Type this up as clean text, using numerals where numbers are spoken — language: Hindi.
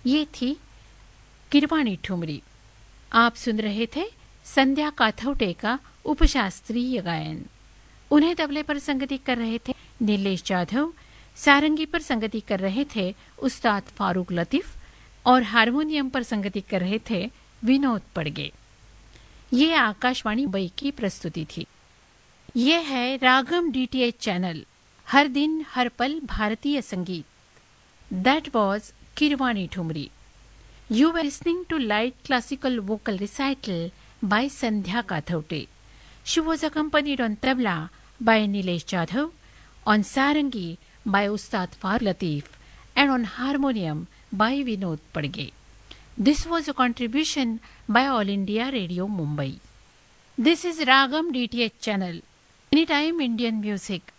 ये थी किरवाणी ठुमरी। आप सुन रहे थे संध्या काथौटे का उपशास्त्रीय गायन। उन्हें तबले पर संगति कर रहे थे नीलेश जाधव, सारंगी पर संगति कर रहे थे उस्ताद फारूक लतीफ और हारमोनियम पर संगति कर रहे थे विनोद पड़गे। ये आकाशवाणी मुंबई की प्रस्तुति थी। ये है रागम डीटीएच चैनल, हर दिन हर पल भारतीय संगीत। That was Kirwani thumri. You were listening to light classical vocal recital by Sandhya Kathote. She was accompanied on tabla by Nilesh Jadhav, on sarangi by Ustad Farooq Lateef, and on harmonium by Vinod Padge. This was a contribution by All India Radio Mumbai. This is Ragam DTH channel, Anytime Indian Music.